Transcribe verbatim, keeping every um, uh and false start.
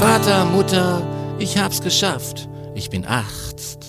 Vater, Mutter, ich hab's geschafft. Ich bin acht,